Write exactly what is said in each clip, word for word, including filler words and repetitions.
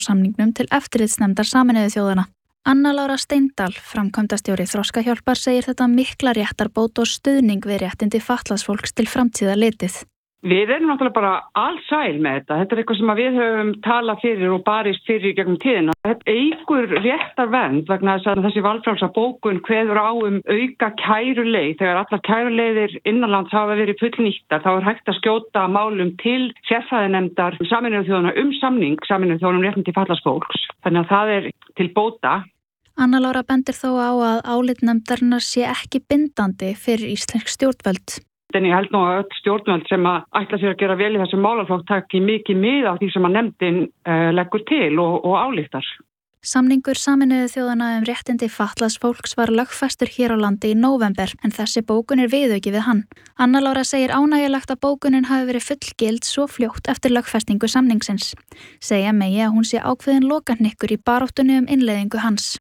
samningnum til eftirlitsnefndar Sameinuðu þjóðanna. Anna Lára Steindal, framkvæmdastjóri Þroskahjálpar, segir þetta mikla réttarbót og stuðning við réttindi fatlaðs fólks til framtíðar litið. Við erum náttúrulega bara allsæl með þetta. Þetta er eitthvað sem við höfum talað fyrir og barist fyrir gegnum tíðina. Þetta eykur réttarvernd vegna þess að þessi valfrjálsa bókun kveður á um auka kæruleið. Þegar allar kæruleiðir innanlands hafa verið fullnýttar, þá er hægt að skjóta málum til sérfræðinefndar Sameinuðu þjóðanna um samning Sameinuðu þjóðanna um réttindi fatlaðs fólks. Þannig að það er til bóta. Anna Lára bendir þó á að álit nefndarinnar sé ekki bindandi fyrir íslensk stjórnvöld. En ég held nú að öll stjórnvöld sem að ætla sér að gera vel í þessum málaflokk taki mikið mið af því sem að nefndin uh, leggur til og, og ályktar. Samningur Sameinuðu þjóðanna um réttindi fatlaðs fólks var lögfestur hér á landi í nóvember, en þessi bókun er viðauki við hann. Anna Lára segir ánægjulegt að bókunin hafi verið fullgild svo fljótt eftir lögfestingu samningsins. Segja megi að hún sé ákveðin lokahnykkur í baráttunni um innleiðingu hans.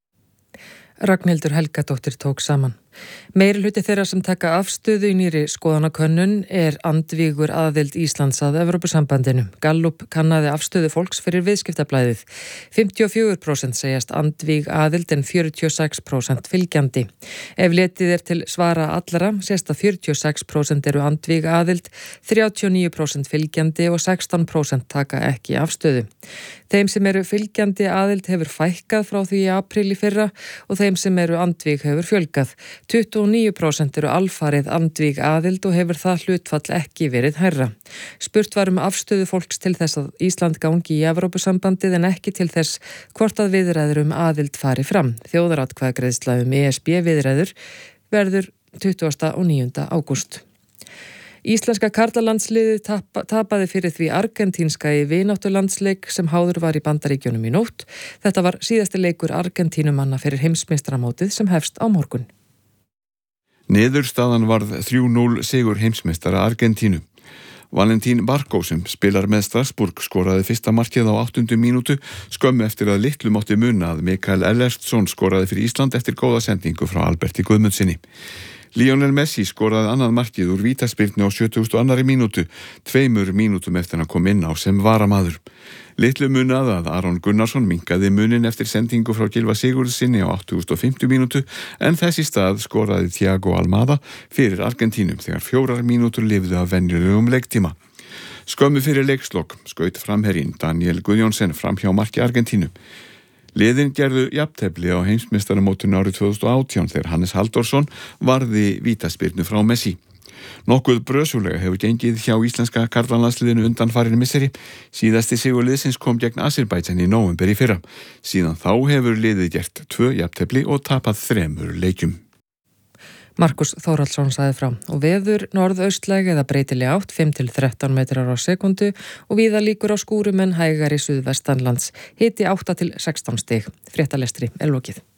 Ragnhildur Helgadóttir tók saman. Meirihluti þeirra sem taka afstöðu í nýrri skoðanakönnun er andvígur aðild Íslands að Evrópusambandinu. Gallup kannaði afstöðu fólks fyrir viðskiptablaðið. fimmtíu og fjögur prósent segjast andvíg aðild en fjörutíu og sex prósent fylgjandi. Ef letið er til svara allra, sést að fjörutíu og sex prósent eru andvíg aðild, þrjátíu og níu prósent fylgjandi og sextán prósent taka ekki afstöðu. Þeim sem eru fylgjandi aðild hefur fækkað frá því í apríl í fyrra og þeim sem eru andvíg hefur fjölgað. tuttugu og níu prósent eru alfarið andvíg aðild og hefur það hlutfall ekki verið hærra. Spurt var um afstöðu fólks til þess að Ísland gangi í Evrópusambandið en ekki til þess hvort að viðræður um aðild fari fram. Þjóðaratkvæðagreiðsla um E S B viðræður verður tuttugasta og níunda ágúst. Íslenska karlalandsliðið tap, tapaði fyrir því argentínska í vináttulandsleik sem háður var í Bandaríkjunum í nótt. Þetta var síðasti leikur Argentínumanna fyrir heimsmeistaramótið sem hefst á morgun. Niðurstaðan varð þrjú núll sigur heimsmeistara Argentínu. Valentín Barkó sem spilar með Strasbourg skoraði fyrsta markið á áttundu mínútu skömmu eftir að litlu mátti muna að Mikael Ellertsson skoraði fyrir Ísland eftir góða sendingu frá Alberti Guðmundsinni. Lionel Messi skoraði annað markið úr vítaspyrnu á sjötugustu og annarri mínútu, tveimur mínútum eftir að kom inn á sem varamaður. Litlu munað að Aron Gunnarsson minnkaði munin eftir sendingu frá Gylfa Sigurðssyni á áttugustu og fimmtu mínútu en þess í stað skoraði Thiago Almada fyrir Argentínum þegar fjórar mínútur lifðu af venjulegum leiktíma. Skömmu fyrir leikslok skaut framherjinn Daniel Guðjónsson fram hjá marki Argentínu. Liðin gerðu jafntefli á heimsmeistaramótinu árið tvö þúsund og átján þegar Hannes Halldórsson varði vítaspyrnu frá Messi. Nokkuð brösulega hefur gengið hjá íslenska karlalandsliðinu undanfarin misseri. Síðasti sigur liðsins kom gegn Azerbaijan í nóvember í fyrra. Síðan þá hefur liðið gert tvö jafntefli og tapað þremur leikjum. Markus Þórhallsson sagði frá og veður norðaustlæg eða breytileg átt fimm til þrettán metrar á sekundu og víða líkur á skúrum en hægari suðvestanlands. Hiti átta til sextán stig. Fréttalestri er lokið.